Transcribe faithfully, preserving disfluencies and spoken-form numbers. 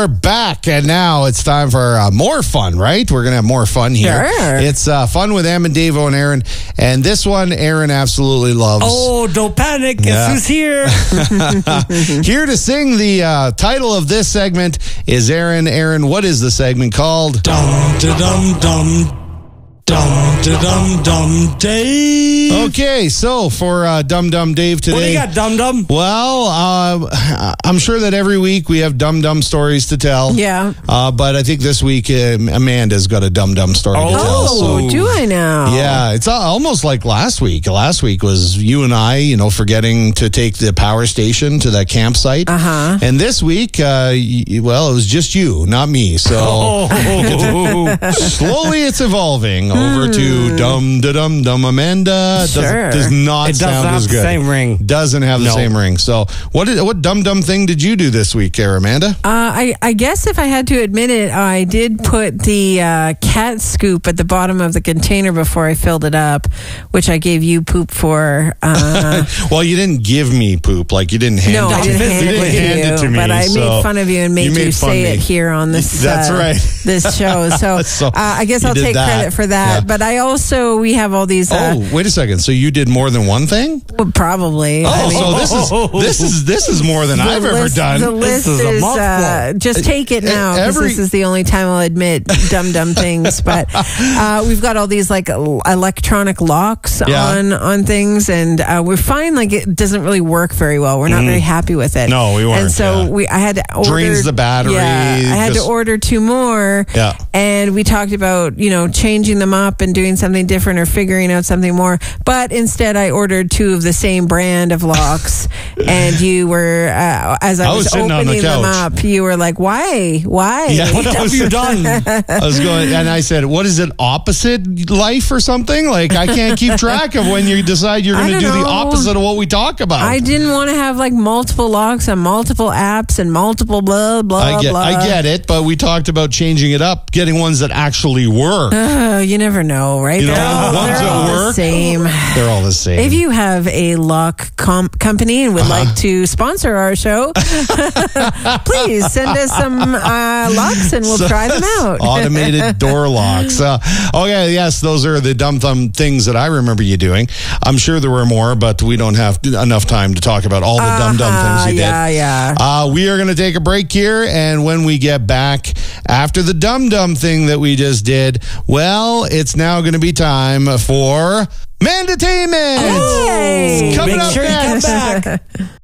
are back, and now it's time for uh, more fun, right? We're going to have more fun here. Sure. It's uh, fun with Em and Davo and Aaron, and this one Aaron absolutely loves. Oh, don't panic. Guess Yeah. who's here? Here to sing the uh, title of this segment is Aaron. Aaron, what is the segment called? Dum, da, dum, dum. Dum, da, dum, dum, Dave. Okay, so for uh, Dum Dum Dave today. What do you got, Dum Dum? Well, uh, I'm sure that every week we have Dum Dum stories to tell. Yeah. Uh, but I think this week uh, Amanda's got a Dum Dum story to tell. Oh, So. do I now? Yeah, it's al- almost like last week. Last week was you and I, you know, forgetting to take the power station to that campsite. Uh-huh. And this week, uh, y- well, it was just you, not me. So Oh. slowly it's evolving over to Dum Da Dum Dum Amanda. Sure. Does, does not It does sound not as have the good. same ring. Doesn't have the No. same ring. So what did, what Dum Dum thing did you do this week, there, Amanda? Uh, I, I guess if I had to admit it, I did put the uh, cat scoop at the bottom of the container before I filled it up, which I gave you poop for. Uh, Well, you didn't give me poop. Like, you didn't hand no, it I to didn't me. hand, You didn't it, to hand you, it to me. but I so made fun of you and made you, made fun say of it me. here on this. That's uh, right. This show. So, So uh, I guess you I'll did take that. credit for that. Yeah. But I also we have all these. Uh, Oh, wait a second. So you did more than one thing? well, probably. Oh, I mean, so this is this is this is more than the I've ever list, done. The list is a is, uh, mouthful. just take it Uh, now because every- this is the only time I'll admit dumb dumb things. But uh, we've got all these like el- electronic locks Yeah. on on things, and uh, we find like it doesn't really work very well. We're not very happy with it. No, we weren't, And so yeah. we I had to order Drains the battery, Yeah, I had just- to order two more. Yeah. And we talked about you know changing them up and doing something different or figuring out something more. But instead, I ordered two of the same brand of locks, and you were uh, as I, I was was, sitting on the opening them couch. up, you were like, "Why? Why?" Yeah. What have you done? I was going, and I said, "What is it? Opposite life or something? Like I can't keep track of when you decide you're I going to do don't the know. opposite of what we talk about." I didn't want to have like multiple locks and multiple apps and multiple blah blah I get, blah. I get it, but we talked about changing it up, getting ones that actually work. Uh, you never know, right? You know, they're all, ones they're that all the work. same. They're all the same. If you have a lock comp- company and would Uh-huh. like to sponsor our show, please send us some uh, locks and we'll try them out. Automated door locks. Uh, okay, yes, those are the dumb thumb things that I remember you doing. I'm sure there were more, but we don't have enough time to talk about all the dumb dumb Uh-huh, things you yeah, did. yeah. Uh, we are going to take a break here, and when we get back after the dumb dumb thing that we just did, well, it's now going to be time for Mandatainment. Hey! Coming Make up sure you come next. back.